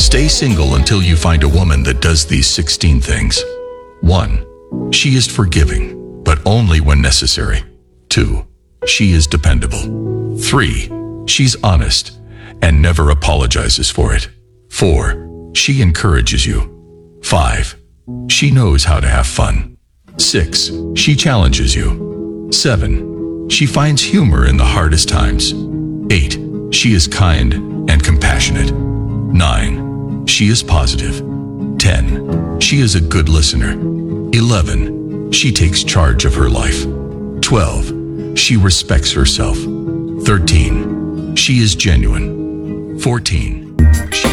Stay single until you find a woman that does these 16 things. 1. She is forgiving, but only when necessary. 2. She is dependable. 3. She's honest and never apologizes for it. 4. She encourages you. 5. She knows how to have fun. 6. She challenges you. 7. She finds humor in the hardest times. 8. She is kind and compassionate. 9. She is positive. 10. She is a good listener. 11. She takes charge of her life. 12. She respects herself. 13. She is genuine. 14.